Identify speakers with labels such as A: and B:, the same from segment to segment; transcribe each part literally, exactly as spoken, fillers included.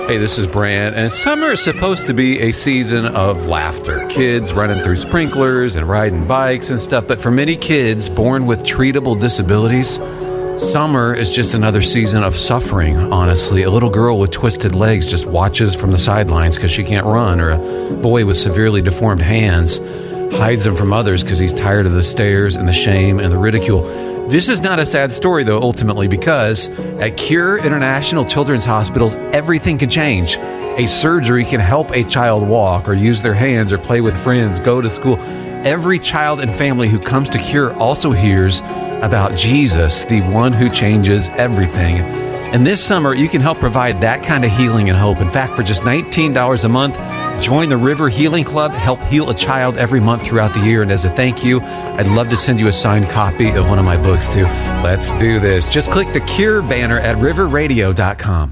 A: Hey, this is Brant, and summer is supposed to be a season of laughter. Kids running through sprinklers and riding bikes and stuff, but for many kids born with treatable disabilities, summer is just another season of suffering, honestly. A little girl with twisted legs just watches from the sidelines because she can't run, or a boy with severely deformed hands hides them from others because he's tired of the stares and the shame and the ridicule. This is not a sad story, though, ultimately, because at Cure International Children's Hospitals, everything can change. A surgery can help a child walk or use their hands or play with friends, go to school. Every child and family who comes to Cure also hears about Jesus, the one who changes everything. And this summer, you can help provide that kind of healing and hope. In fact, for just nineteen dollars a month, join the River Healing Club, help heal a child every month throughout the year. And as a thank you, I'd love to send you a signed copy of one of my books, too. Let's do this. Just click the Cure banner at river radio dot com.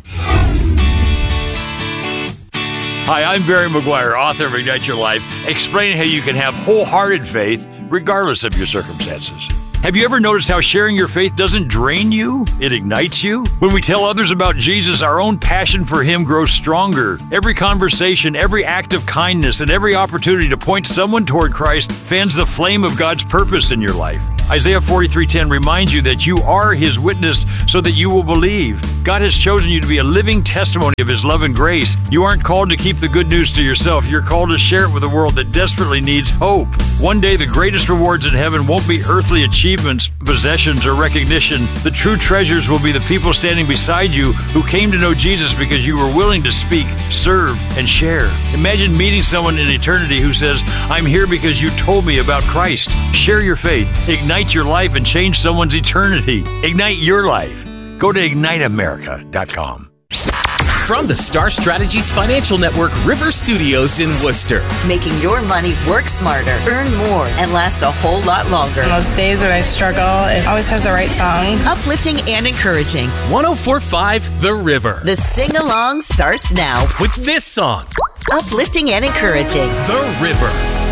B: Hi, I'm Barry McGuire, author of Ignite Your Life, explaining how you can have wholehearted faith regardless of your circumstances. Have you ever noticed how sharing your faith doesn't drain you? It ignites you. When we tell others about Jesus, our own passion for Him grows stronger. Every conversation, every act of kindness, and every opportunity to point someone toward Christ fans the flame of God's purpose in your life. Isaiah forty-three ten reminds you that you are His witness so that you will believe. God has chosen you to be a living testimony of His love and grace. You aren't called to keep the good news to yourself. You're called to share it with a world that desperately needs hope. One day, the greatest rewards in heaven won't be earthly achievements, possessions, or recognition. The true treasures will be the people standing beside you who came to know Jesus because you were willing to speak, serve, and share. Imagine meeting someone in eternity who says, "I'm here because you told me about Christ." Share your faith. Ignite your life and change someone's eternity. Ignite your life. Go to ignite america dot com.
C: From the Star Strategies Financial Network River Studios in Worcester.
D: Making your money work smarter, earn more, and last a whole lot longer.
E: On those days when I struggle, it always has the right song.
D: Uplifting and encouraging.
C: one oh four point five The River.
D: The sing-along starts now.
C: With this song.
D: Uplifting and encouraging.
C: The River.